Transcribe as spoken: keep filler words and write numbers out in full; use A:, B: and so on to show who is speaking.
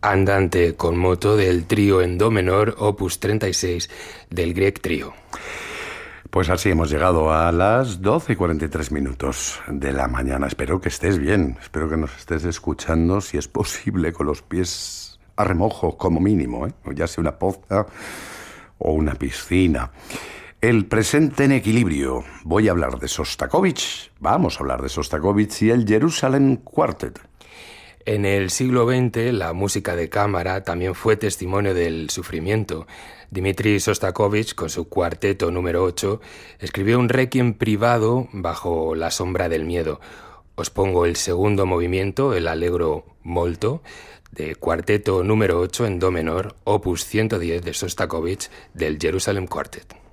A: Andante con moto del trío en do menor, opus treinta y seis del Grieg Trio.
B: Pues así hemos llegado a las doce y cuarenta y tres minutos de la mañana. Espero que estés bien, espero que nos estés escuchando, si es posible, con los pies a remojo, como mínimo, ¿eh? Ya sea una poza o una piscina. El presente en equilibrio. Voy a hablar de Sostakovich, vamos a hablar de Sostakovich y el Jerusalem Quartet.
A: En el siglo veinte, la música de cámara también fue testimonio del sufrimiento. Dmitri Sostakovich, con su cuarteto número ocho, escribió un requiem privado bajo la sombra del miedo. Os pongo el segundo movimiento, el Allegro molto, de cuarteto número ocho en do menor, opus ciento diez de Sostakovich, del Jerusalem Quartet.